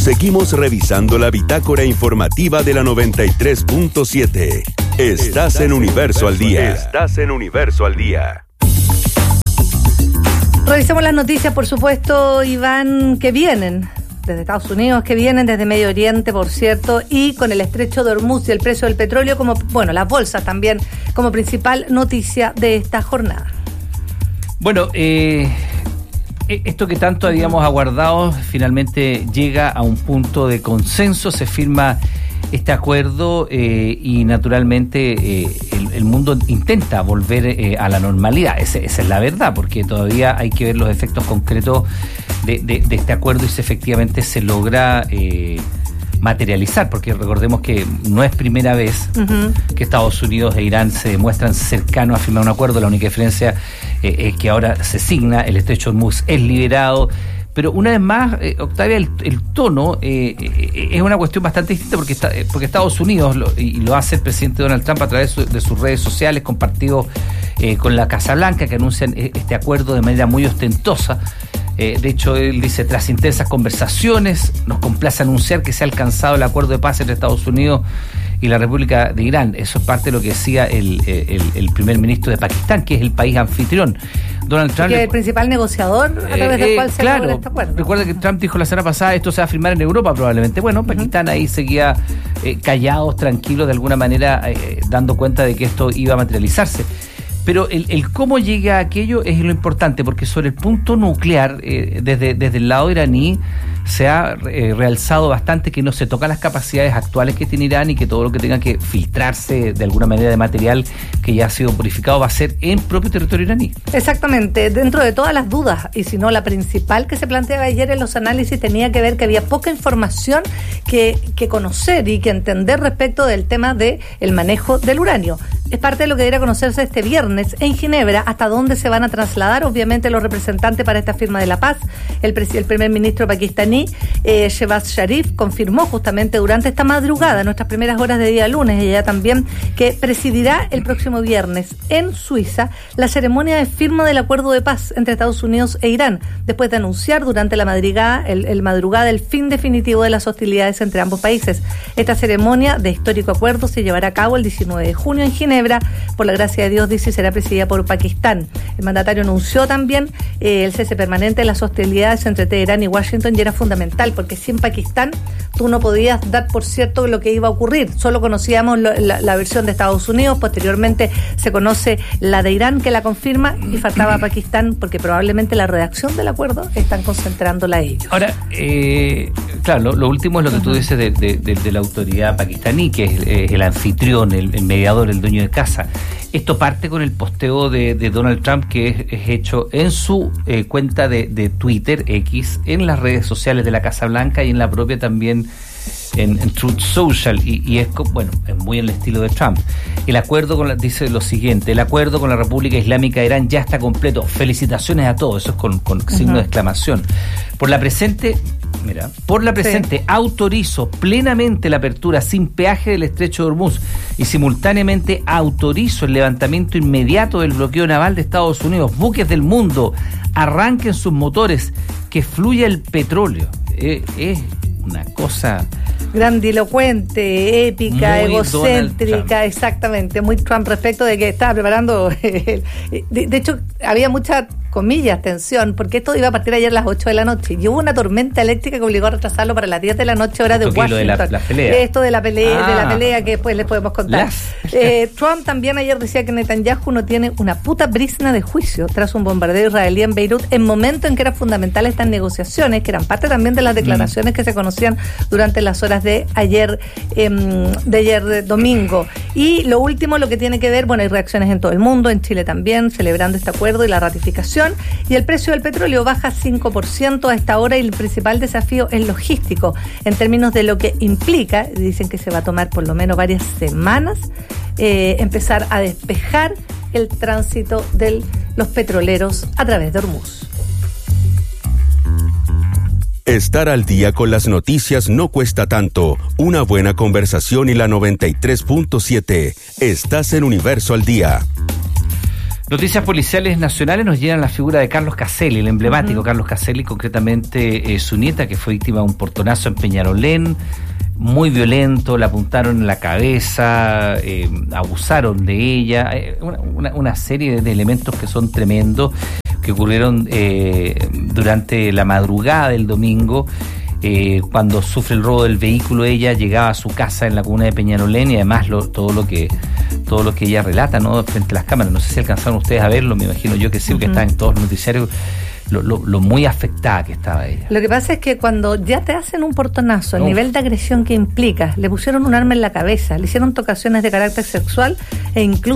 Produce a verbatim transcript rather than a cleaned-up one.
Seguimos revisando la bitácora informativa de la noventa y tres punto siete. Estás en Universo al Día. Estás en Universo al Día. Revisemos las noticias, por supuesto, Iván, que vienen desde Estados Unidos, que vienen desde Medio Oriente, por cierto, y con el estrecho de Hormuz y el precio del petróleo como, bueno, las bolsas también, como principal noticia de esta jornada. Bueno, eh, esto que tanto habíamos aguardado finalmente llega a un punto de consenso, se firma este acuerdo eh, y naturalmente eh, el, el mundo intenta volver eh, a la normalidad. Ese, esa es la verdad, porque todavía hay que ver los efectos concretos de, de, de este acuerdo y si efectivamente se logra eh, materializar, porque recordemos que no es primera vez uh-huh. que Estados Unidos e Irán se demuestran cercanos a firmar un acuerdo. La única diferencia eh, es que ahora se signa, el estrecho de Hormuz es liberado. Pero una vez más, eh, Octavia, el, el tono eh, eh, es una cuestión bastante distinta porque está, porque Estados Unidos, lo, y lo hace el presidente Donald Trump a través de, su, de sus redes sociales, compartido eh, con la Casa Blanca, que anuncian este acuerdo de manera muy ostentosa. Eh, de hecho, él dice, tras intensas conversaciones, nos complace anunciar que se ha alcanzado el acuerdo de paz entre Estados Unidos y la República de Irán. Eso es parte de lo que decía el, el, el primer ministro de Pakistán, que es el país anfitrión. Donald Trump, que es el principal negociador a través del eh, cual se claro, logra este acuerdo. Recuerda que Trump dijo la semana pasada, esto se va a firmar en Europa probablemente. Bueno, Pakistán uh-huh. ahí seguía eh, callados, tranquilos, de alguna manera eh, dando cuenta de que esto iba a materializarse. Pero el, el cómo llega a aquello es lo importante, porque sobre el punto nuclear, eh, desde, desde el lado iraní, se ha eh, realzado bastante que no se tocan las capacidades actuales que tiene Irán y que todo lo que tenga que filtrarse de alguna manera de material que ya ha sido purificado va a ser en propio territorio iraní. Exactamente, dentro de todas las dudas, y si no la principal que se planteaba ayer en los análisis tenía que ver que había poca información que, que conocer y que entender respecto del tema del manejo del uranio. Es parte de lo que debería conocerse este viernes en Ginebra, hasta dónde se van a trasladar, obviamente, los representantes para esta firma de la paz. El, pres- el primer ministro pakistaní, eh, Shehbaz Sharif, confirmó justamente durante esta madrugada, nuestras primeras horas de día lunes, y ella también, que presidirá el próximo viernes en Suiza la ceremonia de firma del acuerdo de paz entre Estados Unidos e Irán, después de anunciar durante la madrugada el, el madrugada el fin definitivo de las hostilidades entre ambos países. Esta ceremonia de histórico acuerdo se llevará a cabo el diecinueve de junio en Ginebra. Por la gracia de Dios, dice, será presidida por Pakistán. El mandatario anunció también eh, el cese permanente de las hostilidades entre Teherán y Washington, y era fundamental, porque sin Pakistán tú no podías dar por cierto lo que iba a ocurrir. Solo conocíamos lo, la, la versión de Estados Unidos, posteriormente se conoce la de Irán, que la confirma, y faltaba Pakistán, porque probablemente la redacción del acuerdo están concentrándola a ellos. Ahora, eh, claro, lo, lo último es lo que uh-huh. tú dices de, de, de, de la autoridad pakistaní, que es eh, el anfitrión, el, el mediador, el dueño de casa. Esto parte con el posteo de, de Donald Trump, que es, es hecho en su eh, cuenta de, de Twitter, X, en las redes sociales de la Casa Blanca y en la propia también en, en Truth Social, y, y es, bueno, es muy en el estilo de Trump. El acuerdo con la, dice lo siguiente: el acuerdo con la República Islámica de Irán ya está completo. Felicitaciones a todos. Eso es con, con uh-huh. signo de exclamación. Por la presente, mira, por la presente sí. autorizo plenamente la apertura sin peaje del estrecho de Hormuz y simultáneamente autorizo el levantamiento inmediato del bloqueo naval de Estados Unidos. Buques del mundo, arranquen sus motores, que fluya el petróleo. Es eh, eh, una cosa grandilocuente, épica, muy egocéntrica, exactamente, muy Trump respecto de que estaba preparando. El, de, de hecho, había mucha, comillas, tensión, porque esto iba a partir ayer a las ocho de la noche y hubo una tormenta eléctrica que obligó a retrasarlo para las diez de la noche, hora de Washington. De la, la pelea. Esto de la pelea, ah, de la pelea que después les podemos contar. Eh, Trump también ayer decía que Netanyahu no tiene una puta brizna de juicio tras un bombardeo israelí en Beirut, en momento en que eran fundamentales estas negociaciones, que eran parte también de las declaraciones mm. que se conocían durante las horas de ayer, eh, de ayer domingo. Y lo último, lo que tiene que ver, bueno, hay reacciones en todo el mundo, en Chile también, celebrando este acuerdo y la ratificación. Y el precio del petróleo baja cinco por ciento a esta hora, y el principal desafío es logístico, en términos de lo que implica, dicen que se va a tomar por lo menos varias semanas, eh, empezar a despejar el tránsito de los petroleros a través de Hormuz. Estar al día con las noticias no cuesta tanto. Una buena conversación y la noventa y tres punto siete. Estás en Universo al Día. Noticias policiales nacionales nos llegan la figura de Carlos Caselli, el emblemático uh-huh. Carlos Caselli, concretamente eh, su nieta, que fue víctima de un portonazo en Peñalolén, muy violento, la apuntaron en la cabeza, eh, abusaron de ella, eh, una, una, una serie de elementos que son tremendos, que ocurrieron eh, durante la madrugada del domingo. Eh, cuando sufre el robo del vehículo, ella llegaba a su casa en la comuna de Peñalolén y además lo, todo lo que todo lo que ella relata, ¿no?, frente a las cámaras. No sé si alcanzaron ustedes a verlo, me imagino yo que sí, porque uh-huh. está en todos los noticiarios, lo, lo, lo muy afectada que estaba ella. Lo que pasa es que cuando ya te hacen un portonazo, el Uf. nivel de agresión que implica, le pusieron un arma en la cabeza, le hicieron tocaciones de carácter sexual e incluso